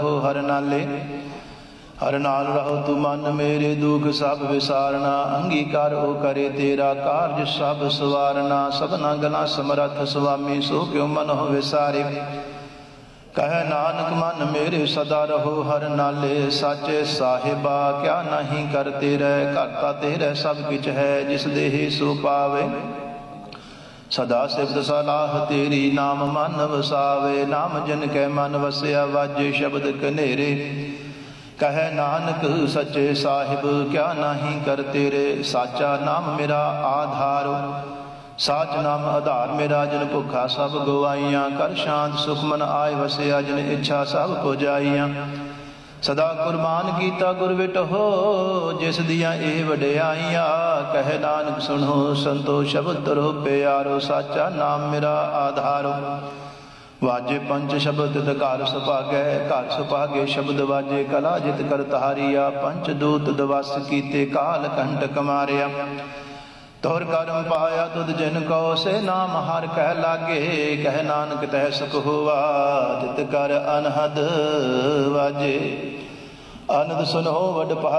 हो हर नाले। हर नाल रहो तू मन मेरे, दुख सब विसारना। अंगीकार ओ करे तेरा, कारज सब सवारना। सबना गला समरथ स्वामी, सो क्यों मन हो विसारे। कह नानक मन मेरे सदा रहो हर नाले। साचे साहिबा क्या नहीं करते रह, करता तेरे सब किछ है, जिस देहि सो पावे। सदा सिफत सलाह तेरी, नाम मन वसावे। नाम जिन कै मन वसया, वाजे शब्द कनेरे। कह नानक सच्चे साहिब क्या नहीं करते रे। साचा नाम मेरा आधारो, साच नाम आधार मेरा। जिन भुखा सब गवाइयां, कर शांत सुख मन आए वसया। जिन इच्छा सब पुजाइयां, सदा कुर्बान कीता गुर विट हो, जिस दियां ए वड्याइयां। कह नानक सुनो संतो शब्द तरो प्यारो, साचा नाम मेरा आधारो। वाजे पंच शब्द तित घर सुभागै, घर सुभागे शब्द वाजे। कला जित कर तारिया, पंच दूत दवस कीते, काल कंटक मारिया। तोर करम पाया तुद जिन को, से नाम हर कह लागे। कह नानक तह सुख होवा, तित कर अनहद वाजे। अनद सुनो वड